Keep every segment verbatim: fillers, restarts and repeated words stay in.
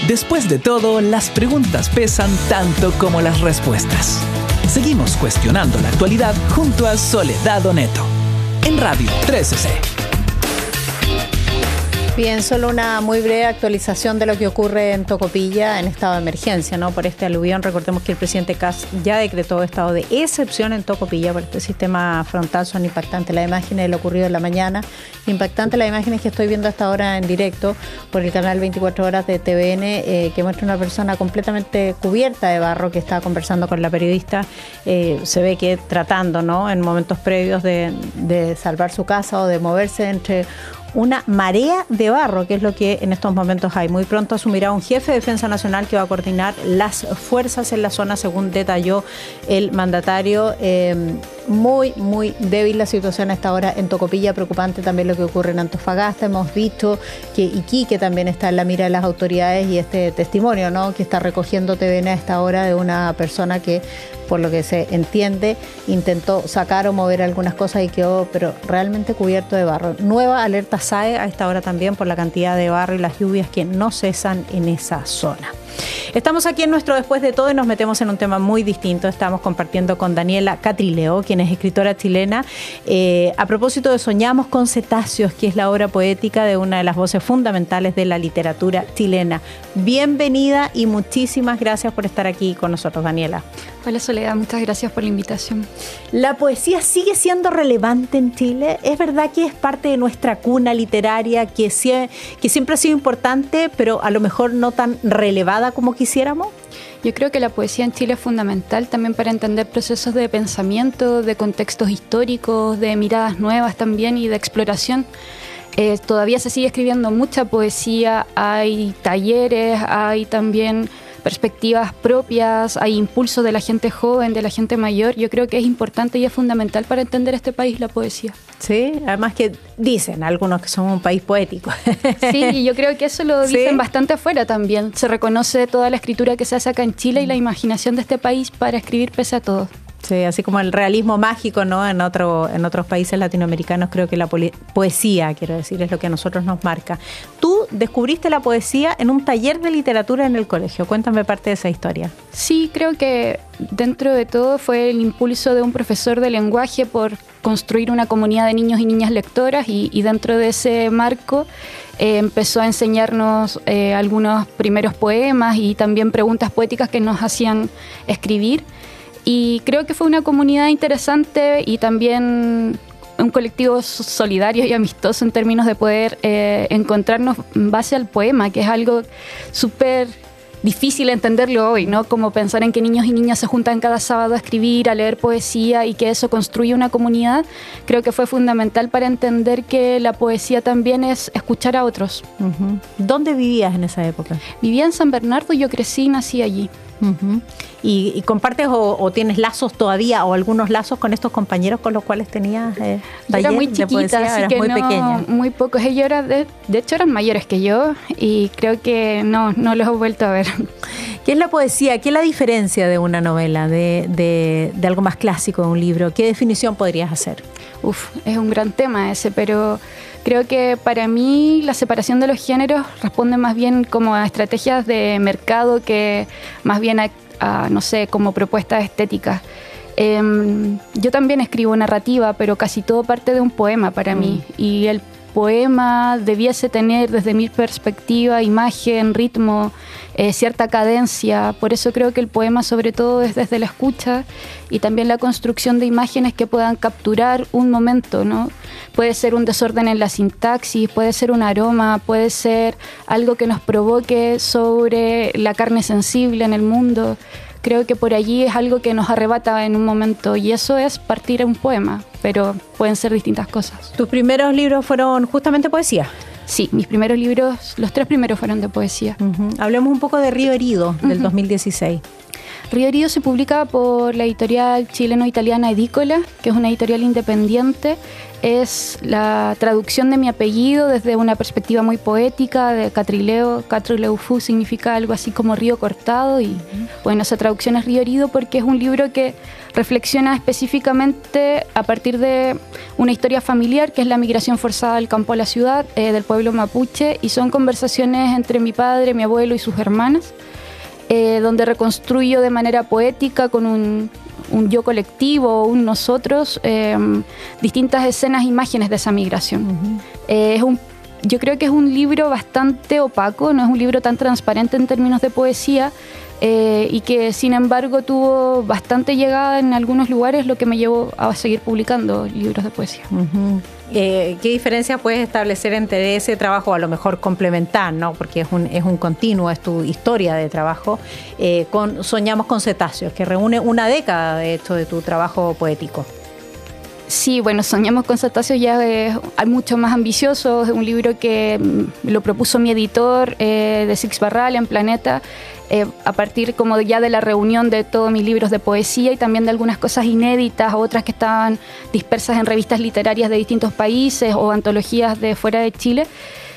Después de todo, las preguntas pesan tanto como las respuestas. Seguimos cuestionando la actualidad junto a Soledad Oneto, en Radio trece C. Bien, solo una muy breve actualización de lo que ocurre en Tocopilla en estado de emergencia, ¿no? Por este aluvión. Recordemos que el presidente Kast ya decretó estado de excepción en Tocopilla por este sistema frontal. Son impactantes las imágenes de lo ocurrido en la mañana. Impactantes las imágenes que estoy viendo hasta ahora en directo por el canal veinticuatro horas de T V N, eh, que muestra una persona completamente cubierta de barro que está conversando con la periodista. Eh, se ve que tratando, ¿no?, en momentos previos de, de salvar su casa o de moverse entre una marea de barro, que es lo que en estos momentos hay. Muy pronto asumirá un jefe de Defensa Nacional que va a coordinar las fuerzas en la zona, según detalló el mandatario. Eh, muy, muy débil la situación a esta hora en Tocopilla. Preocupante también lo que ocurre en Antofagasta. Hemos visto que Iquique también está en la mira de las autoridades, y este testimonio, ¿no?, que está recogiendo T V N a esta hora de una persona que, por lo que se entiende, intentó sacar o mover algunas cosas y quedó pero realmente cubierto de barro. Nueva alerta S A E a esta hora también por la cantidad de barro y las lluvias que no cesan en esa zona. Estamos aquí en nuestro Después de Todo y nos metemos en un tema muy distinto. Estamos compartiendo con Daniela Catrileo, quien es escritora chilena, eh, a propósito de Soñamos con cetáceos, que es la obra poética de una de las voces fundamentales de la literatura chilena. Bienvenida y muchísimas gracias por estar aquí con nosotros, Daniela. Hola Soledad, muchas gracias por la invitación. ¿La poesía sigue siendo relevante en Chile? ¿Es verdad que es parte de nuestra cuna literaria, que, sie- que siempre ha sido importante, pero a lo mejor no tan relevada como quisiéramos? Yo creo que la poesía en Chile es fundamental también para entender procesos de pensamiento, de contextos históricos, de miradas nuevas también y de exploración. Eh, todavía se sigue escribiendo mucha poesía, hay talleres, hay también perspectivas propias, hay impulso de la gente joven, de la gente mayor. Yo creo que es importante y es fundamental para entender este país la poesía. Sí, además que dicen algunos que somos un país poético. Sí, y yo creo que eso lo dicen ¿Sí? bastante afuera también. Se reconoce toda la escritura que se hace acá en Chile y la imaginación de este país para escribir pese a todo. Sí, así como el realismo mágico, ¿no? En otro, en otros países latinoamericanos creo que la poli- poesía, quiero decir, es lo que a nosotros nos marca. Tú descubriste la poesía en un taller de literatura en el colegio. Cuéntame parte de esa historia. Sí, creo que dentro de todo fue el impulso de un profesor de lenguaje por construir una comunidad de niños y niñas lectoras, y, y dentro de ese marco eh, empezó a enseñarnos eh, algunos primeros poemas y también preguntas poéticas que nos hacían escribir. Y creo que fue una comunidad interesante y también un colectivo solidario y amistoso en términos de poder eh, encontrarnos en base al poema, que es algo súper difícil entenderlo hoy, ¿no? Como pensar en que niños y niñas se juntan cada sábado a escribir, a leer poesía y que eso construye una comunidad. Creo que fue fundamental para entender que la poesía también es escuchar a otros. Uh-huh. ¿Dónde vivías en esa época? Vivía en San Bernardo, yo crecí y nací allí. Uh-huh. ¿Y, y compartes o, o tienes lazos todavía o algunos lazos con estos compañeros con los cuales tenías eh, taller? Era muy chiquita, poesía, así eras que muy no, pequeña. Muy pocos. Ellos eran de, de hecho eran mayores que yo y creo que no, no los he vuelto a ver. ¿Qué es la poesía? ¿Qué es la diferencia de una novela, de, de, de algo más clásico, de un libro? ¿Qué definición podrías hacer? Uf, es un gran tema ese, pero creo que para mí la separación de los géneros responde más bien como a estrategias de mercado que más bien a, a no sé, como propuestas estéticas. Eh, yo también escribo narrativa, pero casi todo parte de un poema para mm. mí, y el poema debiese tener desde mi perspectiva imagen, ritmo, eh, cierta cadencia. Por eso creo que el poema sobre todo es desde la escucha y también la construcción de imágenes que puedan capturar un momento, ¿no? Puede ser un desorden en la sintaxis, puede ser un aroma, puede ser algo que nos provoque sobre la carne sensible en el mundo. Creo que por allí es algo que nos arrebata en un momento y eso es partir un poema, pero pueden ser distintas cosas. ¿Tus primeros libros fueron justamente poesía? Sí, mis primeros libros, los tres primeros fueron de poesía. Uh-huh. Hablemos un poco de Río Herido, del uh-huh. dos mil dieciséis. Río Herido se publica por la editorial chileno-italiana Edícola, que es una editorial independiente. Es la traducción de mi apellido desde una perspectiva muy poética de Catrileo. Catrileufú significa algo así como río cortado y uh-huh. bueno, esa traducción es Río Herido porque es un libro que reflexiona específicamente a partir de una historia familiar que es la migración forzada del campo a la ciudad eh, del pueblo mapuche, y son conversaciones entre mi padre, mi abuelo y sus hermanas, eh, donde reconstruyo de manera poética con un un yo colectivo, un nosotros, eh, distintas escenas, imágenes de esa migración. Uh-huh. Eh, es un, yo creo que es un libro bastante opaco, no es un libro tan transparente en términos de poesía, eh, y que sin embargo tuvo bastante llegada en algunos lugares, lo que me llevó a seguir publicando libros de poesía. Uh-huh. Eh, ¿Qué diferencia puedes establecer entre ese trabajo, a lo mejor complementar, ¿no? Porque es un, es un continuo, es tu historia de trabajo, eh, con Soñamos con cetáceos, que reúne una década, de hecho, de tu trabajo poético? Sí, bueno, Soñamos con cetáceos ya es mucho más ambicioso, es un libro que lo propuso mi editor eh, de Six Barral en Planeta, eh, a partir como ya de la reunión de todos mis libros de poesía y también de algunas cosas inéditas, otras que estaban dispersas en revistas literarias de distintos países o antologías de fuera de Chile.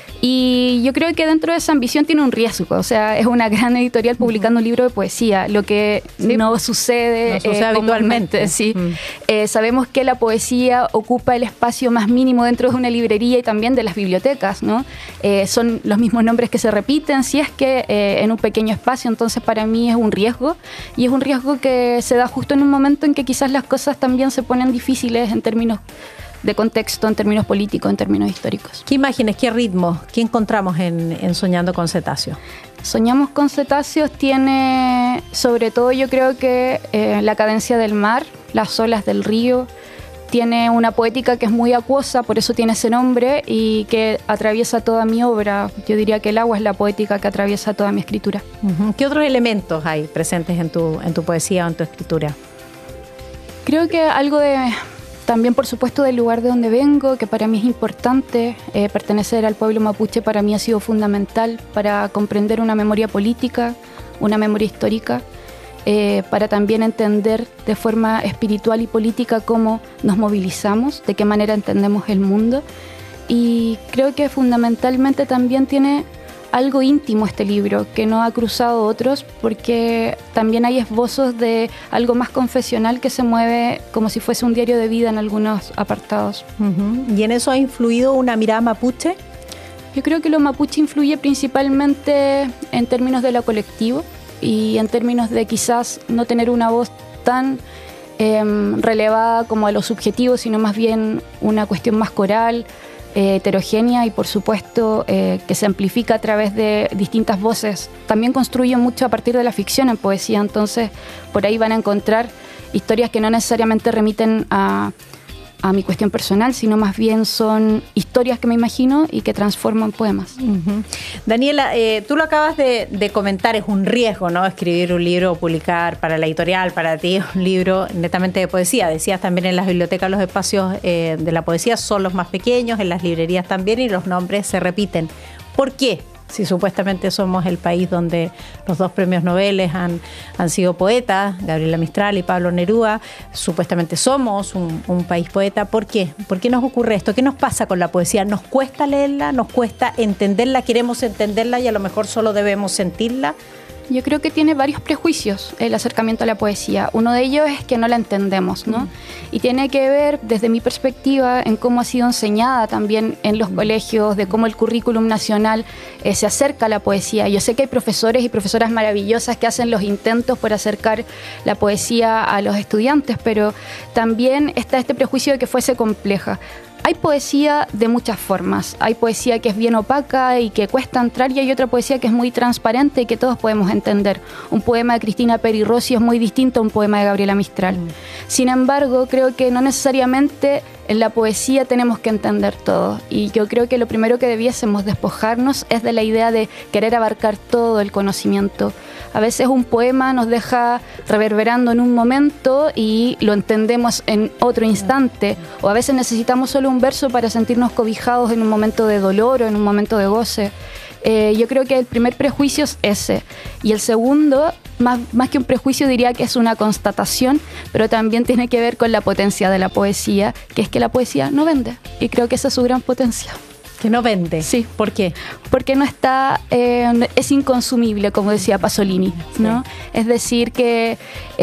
Y yo creo que dentro de esa ambición tiene un riesgo, o sea, es una gran editorial publicando uh-huh. un libro de poesía, lo que sí. no sucede, no sucede eh, habitualmente. Sí. Uh-huh. Eh, sabemos que la poesía ocupa el espacio más mínimo dentro de una librería y también de las bibliotecas, ¿no? Eh, son los mismos nombres que se repiten, si es que eh, en un pequeño espacio, entonces para mí es un riesgo, y es un riesgo que se da justo en un momento en que quizás las cosas también se ponen difíciles en términos de contexto, en términos políticos, en términos históricos. ¿Qué imágenes, qué ritmos, qué encontramos en, en Soñando con cetáceos? Soñamos con cetáceos tiene, sobre todo yo creo que eh, la cadencia del mar, las olas del río, tiene una poética que es muy acuosa, por eso tiene ese nombre, y que atraviesa toda mi obra. Yo diría que el agua es la poética que atraviesa toda mi escritura. Uh-huh. ¿Qué otros elementos hay presentes en tu, en tu poesía o en tu escritura? Creo que algo de... También, por supuesto, del lugar de donde vengo, que para mí es importante. Eh, pertenecer al pueblo mapuche para mí ha sido fundamental para comprender una memoria política, una memoria histórica, eh, para también entender de forma espiritual y política cómo nos movilizamos, de qué manera entendemos el mundo. Y creo que fundamentalmente también tiene algo íntimo este libro, que no ha cruzado otros, porque también hay esbozos de algo más confesional que se mueve como si fuese un diario de vida en algunos apartados. Uh-huh. ¿Y en eso ha influido una mirada mapuche? Yo creo que lo mapuche influye principalmente en términos de lo colectivo y en términos de quizás no tener una voz tan eh, relevada como a lo subjetivo, sino más bien una cuestión más coral, Eh, heterogénea y por supuesto eh, que se amplifica a través de distintas voces. También construye mucho a partir de la ficción en poesía, entonces por ahí van a encontrar historias que no necesariamente remiten a, a mi cuestión personal, sino más bien son historias que me imagino y que transformo en poemas. Uh-huh. Daniela, eh, tú lo acabas de, de comentar, es un riesgo, ¿no? Escribir un libro o publicar para la editorial, para ti, un libro netamente de poesía. Decías también en las bibliotecas los espacios eh, de la poesía son los más pequeños, en las librerías también, y los nombres se repiten. ¿Por qué? Si supuestamente somos el país donde los dos premios Nobel han, han sido poetas, Gabriela Mistral y Pablo Neruda, supuestamente somos un, un país poeta. ¿Por qué? ¿Por qué nos ocurre esto? ¿Qué nos pasa con la poesía? ¿Nos cuesta leerla? ¿Nos cuesta entenderla? ¿Queremos entenderla y a lo mejor solo debemos sentirla? Yo creo que tiene varios prejuicios el acercamiento a la poesía. Uno de ellos es que no la entendemos, ¿no? Mm. Y tiene que ver, desde mi perspectiva, en cómo ha sido enseñada también en los mm. colegios, de cómo el currículum nacional eh, se acerca a la poesía. Yo sé que hay profesores y profesoras maravillosas que hacen los intentos por acercar la poesía a los estudiantes, pero también está este prejuicio de que fuese compleja. Hay poesía de muchas formas. Hay poesía que es bien opaca y que cuesta entrar, y hay otra poesía que es muy transparente y que todos podemos entender. Un poema de Cristina Peri Rossi es muy distinto a un poema de Gabriela Mistral. Mm. Sin embargo, creo que no necesariamente en la poesía tenemos que entender todo. Y yo creo que lo primero que debiésemos despojarnos es de la idea de querer abarcar todo el conocimiento. A veces un poema nos deja reverberando en un momento y lo entendemos en otro instante. O a veces necesitamos solo un verso para sentirnos cobijados en un momento de dolor o en un momento de goce. Eh, yo creo que el primer prejuicio es ese. Y el segundo más, más que un prejuicio diría que es una constatación, pero también tiene que ver con la potencia de la poesía, que es que la poesía no vende, y creo que esa es su gran potencia. Que no vende. Sí. ¿Por qué? Porque no está, eh, es inconsumible, como decía Pasolini, ¿no? Sí. Es decir, que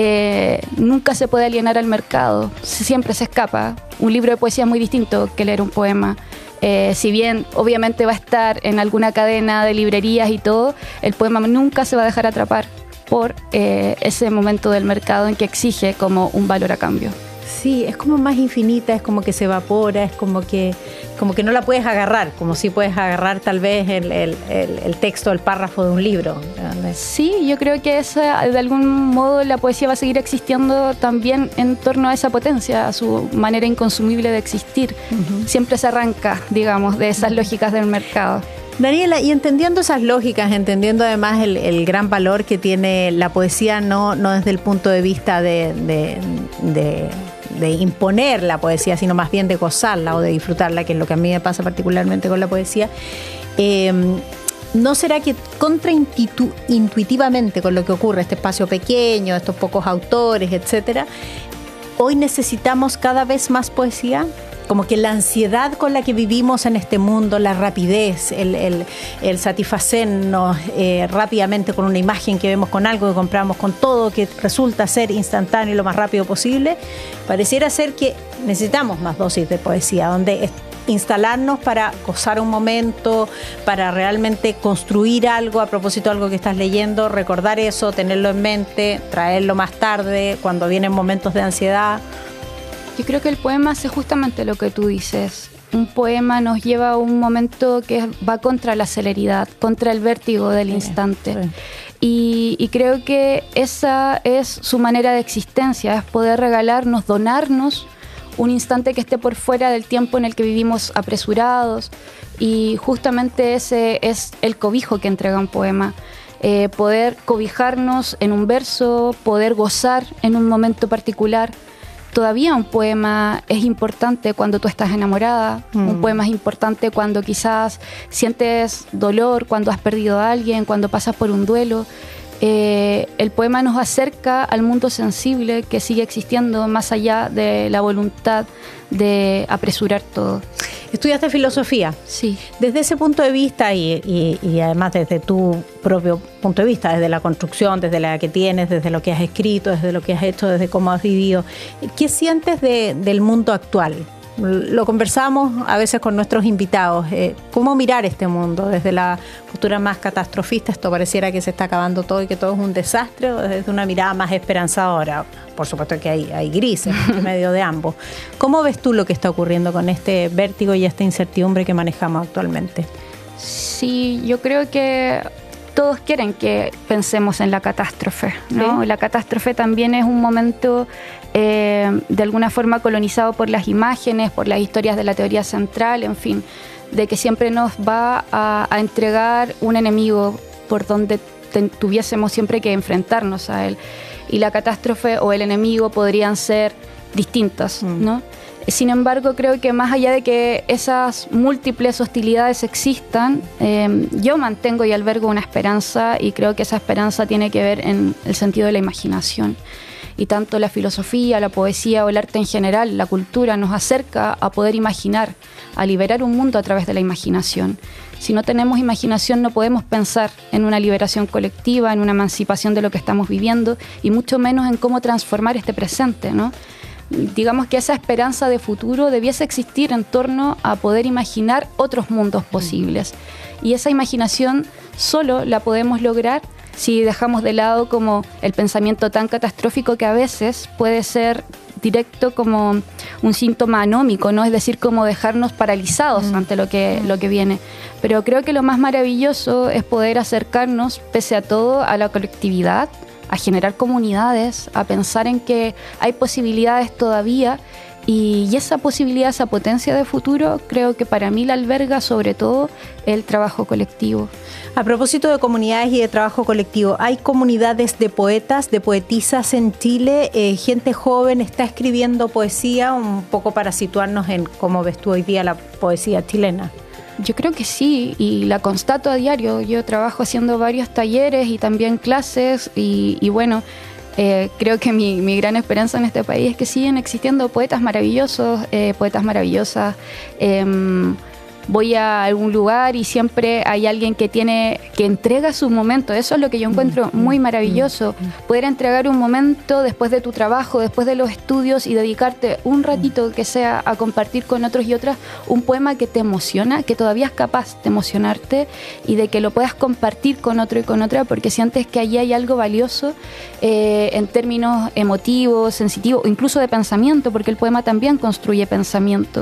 eh, nunca se puede alienar al mercado, siempre se escapa. Un libro de poesía es muy distinto que leer un poema. Eh, si bien obviamente va a estar en alguna cadena de librerías y todo, el poema nunca se va a dejar atrapar por eh, ese momento del mercado en que exige como un valor a cambio. Sí, es como más infinita, es como que se evapora, es como que, como que no la puedes agarrar, como si puedes agarrar tal vez el, el, el, el texto, el párrafo de un libro. Sí, yo creo que esa, de algún modo la poesía va a seguir existiendo también en torno a esa potencia, a su manera inconsumible de existir. Uh-huh. Siempre se arranca, digamos, de esas lógicas del mercado. Daniela, y entendiendo esas lógicas, entendiendo además el, el gran valor que tiene la poesía, no, no desde el punto de vista de, de, de, de imponer la poesía, sino más bien de gozarla o de disfrutarla, que es lo que a mí me pasa particularmente con la poesía, eh, ¿no será que contraintuitivamente con lo que ocurre, este espacio pequeño, estos pocos autores, etcétera, hoy necesitamos cada vez más poesía? Como que la ansiedad con la que vivimos en este mundo, la rapidez, el, el, el satisfacernos eh, rápidamente con una imagen que vemos, con algo que compramos, con todo que resulta ser instantáneo y lo más rápido posible, pareciera ser que necesitamos más dosis de poesía, donde instalarnos para gozar un momento, para realmente construir algo a propósito de algo que estás leyendo, recordar eso, tenerlo en mente, traerlo más tarde, cuando vienen momentos de ansiedad. Yo creo que el poema hace justamente lo que tú dices. Un poema nos lleva a un momento que va contra la celeridad, contra el vértigo del sí, instante. Sí. Y, y creo que esa es su manera de existencia, es poder regalarnos, donarnos un instante que esté por fuera del tiempo en el que vivimos apresurados. Y justamente ese es el cobijo que entrega un poema. Eh, poder cobijarnos en un verso, poder gozar en un momento particular. Todavía un poema es importante cuando tú estás enamorada, mm. un poema es importante cuando quizás sientes dolor, cuando has perdido a alguien, cuando pasas por un duelo. Eh, el poema nos acerca al mundo sensible que sigue existiendo más allá de la voluntad de apresurar todo. ¿Estudiaste filosofía? Sí. Desde ese punto de vista y, y, y además desde tu propio punto de vista, desde la construcción, desde la que tienes, desde lo que has escrito, desde lo que has hecho, desde cómo has vivido, ¿qué sientes de, del mundo actual? Lo conversamos a veces con nuestros invitados. Eh, ¿Cómo mirar este mundo? Desde la postura más catastrofista, esto pareciera que se está acabando todo y que todo es un desastre, o desde una mirada más esperanzadora. Por supuesto que hay, hay grises en medio de ambos. ¿Cómo ves tú lo que está ocurriendo con este vértigo y esta incertidumbre que manejamos actualmente? Sí, yo creo que todos quieren que pensemos en la catástrofe, ¿no? ¿Sí? La catástrofe también es un momento eh, de alguna forma colonizado por las imágenes, por las historias de la teoría central, en fin, de que siempre nos va a, a entregar un enemigo por donde ten, tuviésemos siempre que enfrentarnos a él. Y la catástrofe o el enemigo podrían ser distintas, mm. ¿no? Sin embargo, creo que más allá de que esas múltiples hostilidades existan, eh, yo mantengo y albergo una esperanza, y creo que esa esperanza tiene que ver en el sentido de la imaginación. Y tanto la filosofía, la poesía o el arte en general, la cultura, nos acerca a poder imaginar, a liberar un mundo a través de la imaginación. Si no tenemos imaginación, no podemos pensar en una liberación colectiva, en una emancipación de lo que estamos viviendo, y mucho menos en cómo transformar este presente, ¿no? Digamos que esa esperanza de futuro debiese existir en torno a poder imaginar otros mundos posibles. Y esa imaginación solo la podemos lograr si dejamos de lado como el pensamiento tan catastrófico que a veces puede ser directo como un síntoma anómico, ¿no? Es decir, como dejarnos paralizados mm. ante lo que, lo que viene. Pero creo que lo más maravilloso es poder acercarnos, pese a todo, a la colectividad, a generar comunidades, a pensar en que hay posibilidades todavía, y, y esa posibilidad, esa potencia de futuro, creo que para mí la alberga sobre todo el trabajo colectivo. A propósito de comunidades y de trabajo colectivo, ¿hay comunidades de poetas, de poetisas en Chile? Eh, ¿Gente joven está escribiendo poesía? Un poco para situarnos en cómo ves tú hoy día la poesía chilena. Yo creo que sí, y la constato a diario. Yo trabajo haciendo varios talleres y también clases, y, y bueno, eh, creo que mi, mi gran esperanza en este país es que siguen existiendo poetas maravillosos, eh, poetas maravillosas. Eh, Voy a algún lugar y siempre hay alguien que tiene que entrega su momento. Eso es lo que yo encuentro muy maravilloso. Poder entregar un momento después de tu trabajo, después de los estudios, y dedicarte un ratito que sea a compartir con otros y otras un poema que te emociona, que todavía es capaz de emocionarte y de que lo puedas compartir con otro y con otra, porque sientes que allí hay algo valioso eh, en términos emotivos, sensitivos, o incluso de pensamiento, porque el poema también construye pensamiento.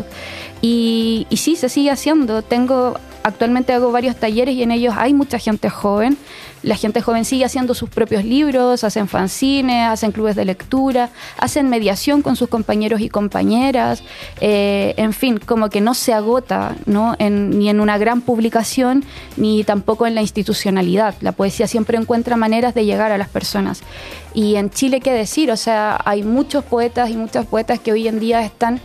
Y, y sí, se sigue haciendo. Tengo, actualmente hago varios talleres y en ellos hay mucha gente joven. La gente joven sigue haciendo sus propios libros, hacen fanzines, hacen clubes de lectura, hacen mediación con sus compañeros y compañeras. Eh, en fin, como que no se agota, ¿no? En, ni en una gran publicación, ni tampoco en la institucionalidad. La poesía siempre encuentra maneras de llegar a las personas. Y en Chile, ¿qué decir? O sea, hay muchos poetas y muchas poetas que hoy en día están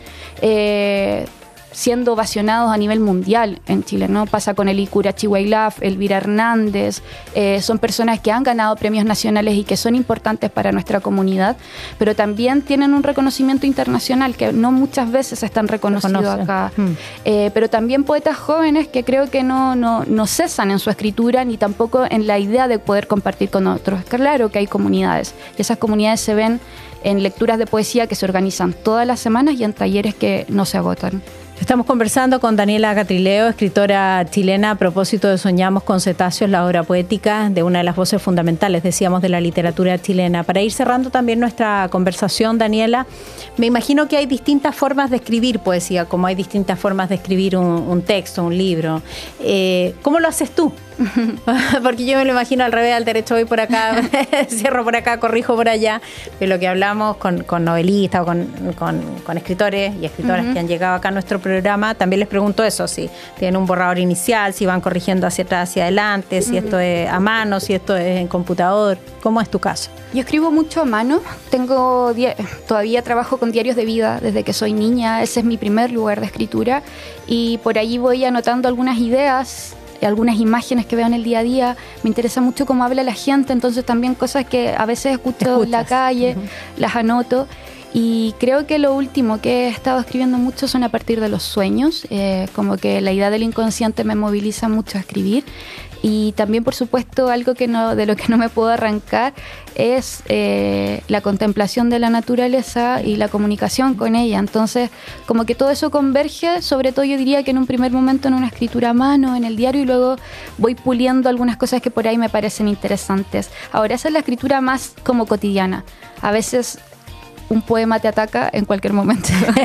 Eh, siendo ovacionados a nivel mundial en Chile, ¿no? Pasa con el Icura Chihuailaf, Elvira Hernández, eh, son personas que han ganado premios nacionales y que son importantes para nuestra comunidad, pero también tienen un reconocimiento internacional que no muchas veces están reconocidos acá. Hmm. Eh, pero también poetas jóvenes que creo que no, no, no cesan en su escritura ni tampoco en la idea de poder compartir con otros. Claro que hay comunidades y esas comunidades se ven en lecturas de poesía que se organizan todas las semanas y en talleres que no se agotan. Estamos conversando con Daniela Catrileo, escritora chilena, a propósito de Soñamos con cetáceos, la obra poética de una de las voces fundamentales, decíamos, de la literatura chilena. Para ir cerrando también nuestra conversación, Daniela, me imagino que hay distintas formas de escribir poesía, como hay distintas formas de escribir un, un texto, un libro. Eh, ¿Cómo lo haces tú? Porque yo me lo imagino al revés, al derecho voy por acá, cierro por acá, corrijo por allá. Pero lo que hablamos con, con novelistas o con, con, con escritores y escritoras uh-huh. que han llegado acá a nuestro programa, también les pregunto eso, si tienen un borrador inicial, si van corrigiendo hacia atrás, hacia adelante, si uh-huh. esto es a mano, si esto es en computador. ¿Cómo es tu caso? Yo escribo mucho a mano, tengo todavía trabajo con diarios de vida desde que soy niña, ese es mi primer lugar de escritura y por allí voy anotando algunas ideas, algunas imágenes que veo en el día a día. Me interesa mucho cómo habla la gente, entonces también cosas que a veces escucho ¿Escuchas? en la calle, uh-huh. las anoto. Y creo que lo último que he estado escribiendo mucho son a partir de los sueños, eh, como que la idea del inconsciente me moviliza mucho a escribir. Y también, por supuesto, algo que no, de lo que no me puedo arrancar es eh, la contemplación de la naturaleza y la comunicación con ella. Entonces, como que todo eso converge, sobre todo yo diría que en un primer momento en una escritura a mano, en el diario, y luego voy puliendo algunas cosas que por ahí me parecen interesantes. Ahora, esa es la escritura más como cotidiana. A veces un poema te ataca en cualquier momento.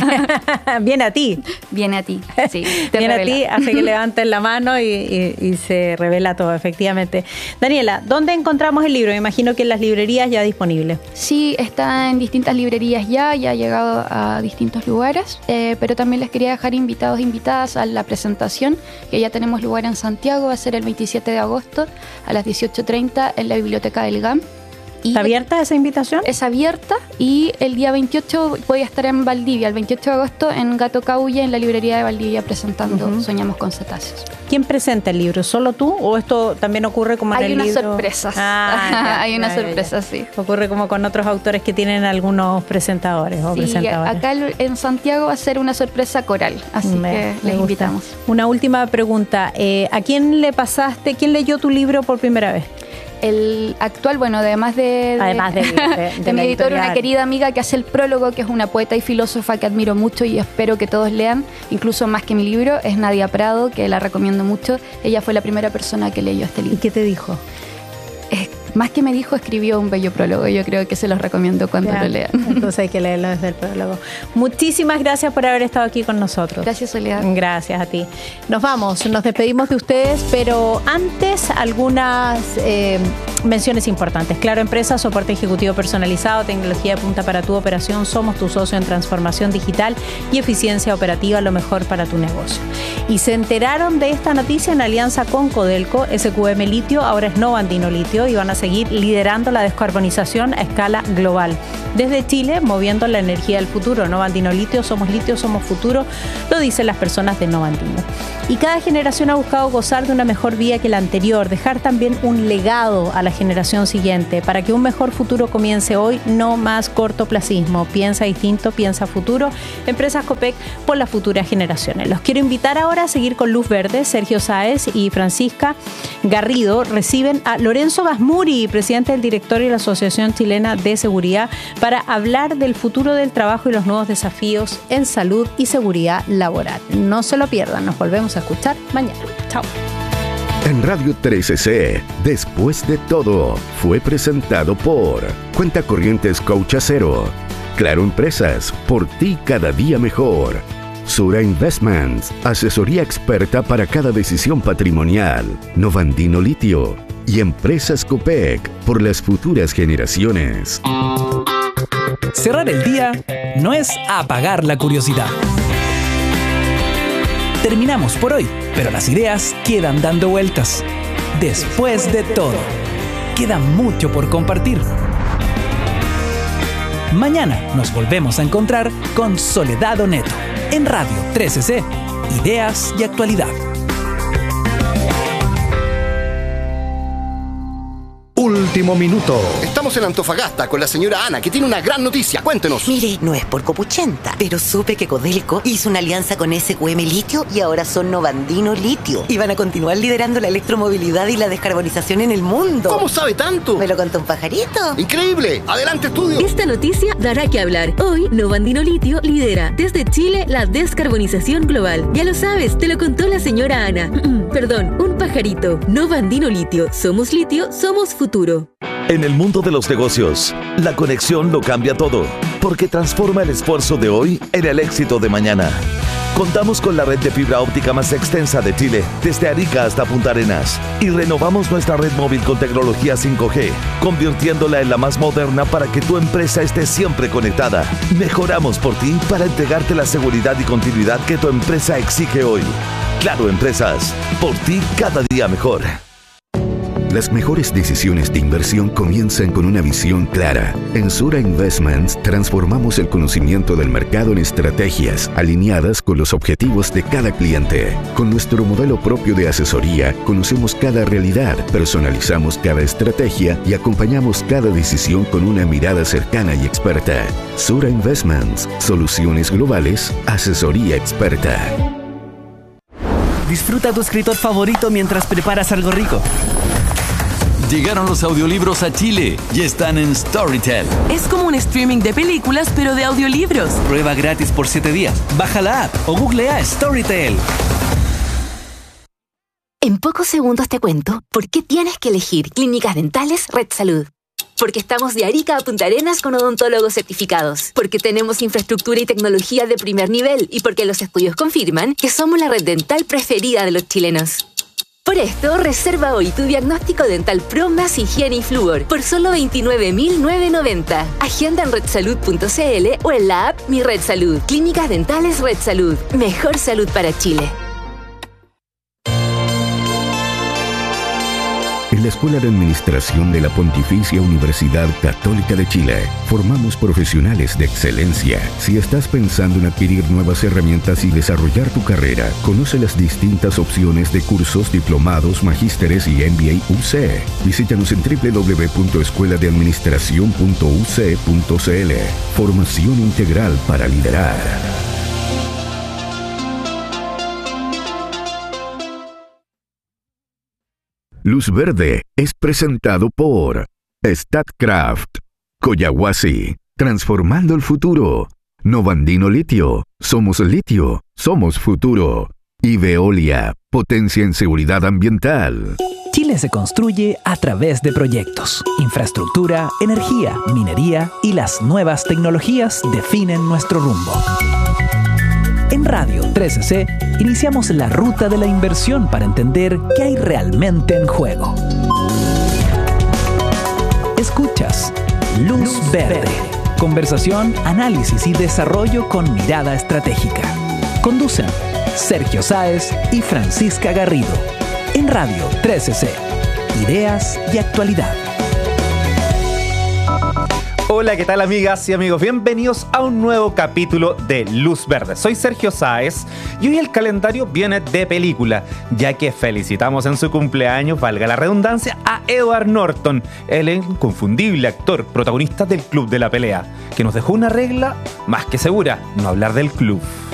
Viene a ti. Viene a ti, sí. Viene revela. a ti, hace que levantes la mano y, y, y se revela todo, efectivamente. Daniela, ¿dónde encontramos el libro? Me imagino que en las librerías ya disponible. Sí, está en distintas librerías ya, ya ha llegado a distintos lugares, eh, pero también les quería dejar invitados e invitadas a la presentación, que ya tenemos lugar en Santiago, va a ser el veintisiete de agosto a las dieciocho treinta en la Biblioteca del G A M. ¿Está abierta esa invitación? Es abierta y el día veintiocho voy a estar en Valdivia, el veintiocho de agosto en Gato Caulle, en la librería de Valdivia, presentando uh-huh. Soñamos con cetáceos. ¿Quién presenta el libro? ¿Solo tú o esto también ocurre como en Hay el libro? Hay unas sorpresas. Ah, ya, Hay unas sorpresas, sí. Ocurre como con otros autores que tienen algunos presentadores o sí, presentadores. Acá en Santiago va a ser una sorpresa coral, así me, que me les gusta. invitamos. Una última pregunta. Eh, ¿A quién le pasaste, quién leyó tu libro por primera vez? El actual, bueno, además de, de, además de, de, de, de mi editor, una querida amiga que hace el prólogo, que es una poeta y filósofa que admiro mucho y espero que todos lean, incluso más que mi libro, es Nadia Prado, que la recomiendo mucho. Ella fue la primera persona que leyó este libro. ¿Y qué te dijo? Es, más que me dijo, escribió un bello prólogo. Yo creo que se los recomiendo cuando ya, lo lean. Entonces hay que leerlo desde el prólogo. Muchísimas gracias por haber estado aquí con nosotros. Gracias, Soledad. Gracias a ti. Nos vamos, nos despedimos de ustedes, pero antes algunas eh, menciones importantes. Claro Empresas, soporte ejecutivo personalizado, tecnología de punta para tu operación. Somos tu socio en transformación digital y eficiencia operativa, lo mejor para tu negocio. Y se enteraron de esta noticia en alianza con Codelco. S Q M Litio ahora es Novandino Litio y van a seguir liderando la descarbonización a escala global. Desde Chile, moviendo la energía del futuro. Novandino Litio, somos litio, somos futuro, lo dicen las personas de Novandino. Y cada generación ha buscado gozar de una mejor vida que la anterior, dejar también un legado a la generación siguiente para que un mejor futuro comience hoy, no más cortoplacismo. Piensa distinto, piensa futuro. Empresas Copec por las futuras generaciones. Los quiero invitar ahora a seguir con Luz Verde. Sergio Sáez y Francisca Garrido reciben a Lorenzo Basmuri, presidente del directorio de la Asociación Chilena de Seguridad, para hablar del futuro del trabajo y los nuevos desafíos en salud y seguridad laboral. No se lo pierdan, nos volvemos a escuchar mañana. Chao. En Radio trece C, Después de Todo, fue presentado por Cuenta Corrientes Coach Acero, Claro Empresas, por ti cada día mejor, Sura Investments, asesoría experta para cada decisión patrimonial, Novandino Litio y Empresas Copec, por las futuras generaciones. Cerrar el día no es apagar la curiosidad. Terminamos por hoy, pero las ideas quedan dando vueltas. Después de todo, queda mucho por compartir. Mañana nos volvemos a encontrar con Soledad Oneto en Radio trece C, Ideas y Actualidad. Último minuto. Estamos en Antofagasta con la señora Ana, que tiene una gran noticia. Cuéntenos. Mire, no es por copuchenta, pero supe que Codelco hizo una alianza con S Q M Litio y ahora son Novandino Litio. Y van a continuar liderando la electromovilidad y la descarbonización en el mundo. ¿Cómo sabe tanto? ¿Me lo contó un pajarito? ¡Increíble! ¡Adelante, estudio! Esta noticia dará que hablar. Hoy, Novandino Litio lidera desde Chile la descarbonización global. Ya lo sabes, te lo contó la señora Ana. Perdón, un pajarito. Novandino Litio. Somos litio, somos futuro. En el mundo de los negocios, la conexión lo cambia todo, porque transforma el esfuerzo de hoy en el éxito de mañana. Contamos con la red de fibra óptica más extensa de Chile, desde Arica hasta Punta Arenas, y renovamos nuestra red móvil con tecnología cinco G, convirtiéndola en la más moderna para que tu empresa esté siempre conectada. Mejoramos por ti para entregarte la seguridad y continuidad que tu empresa exige hoy. Claro Empresas, por ti cada día mejor. Las mejores decisiones de inversión comienzan con una visión clara. En Sura Investments transformamos el conocimiento del mercado en estrategias alineadas con los objetivos de cada cliente. Con nuestro modelo propio de asesoría, conocemos cada realidad, personalizamos cada estrategia y acompañamos cada decisión con una mirada cercana y experta. Sura Investments, soluciones globales, asesoría experta. Disfruta tu escritor favorito mientras preparas algo rico. Llegaron los audiolibros a Chile y están en Storytel. Es como un streaming de películas, pero de audiolibros. Prueba gratis por siete días. Baja la app o googlea Storytel. En pocos segundos te cuento por qué tienes que elegir Clínicas Dentales Red Salud. Porque estamos de Arica a Punta Arenas con odontólogos certificados. Porque tenemos infraestructura y tecnología de primer nivel. Y porque los estudios confirman que somos la red dental preferida de los chilenos. Por esto, reserva hoy tu diagnóstico dental Pro más higiene y flúor por solo veintinueve mil novecientos noventa. Agenda en red salud punto c l o en la app Mi Red Salud. Clínicas Dentales Red Salud. Mejor salud para Chile. En la Escuela de Administración de la Pontificia Universidad Católica de Chile, formamos profesionales de excelencia. Si estás pensando en adquirir nuevas herramientas y desarrollar tu carrera, conoce las distintas opciones de cursos, diplomados, magísteres y M B A U C. Visítanos en doble u doble u doble u punto escuela de administración punto u c punto c l. Formación integral para liderar. Luz Verde es presentado por Statkraft, Coyahuasi, transformando el futuro. Novandino Litio, somos litio, somos futuro. Y Veolia, potencia en seguridad ambiental. Chile se construye a través de proyectos. Infraestructura, energía, minería y las nuevas tecnologías definen nuestro rumbo. En Radio trece C iniciamos la ruta de la inversión para entender qué hay realmente en juego. Luz Verde. Conversación, análisis y desarrollo con mirada estratégica. Conducen Sergio Sáez y Francisca Garrido. En Radio trece C. Ideas y actualidad. Hola, ¿qué tal amigas y amigos? Bienvenidos a un nuevo capítulo de Luz Verde. Soy Sergio Sáez y hoy el calendario viene de película, ya que felicitamos en su cumpleaños, valga la redundancia, a Edward Norton, el inconfundible actor protagonista del Club de la Pelea, que nos dejó una regla más que segura: no hablar del club.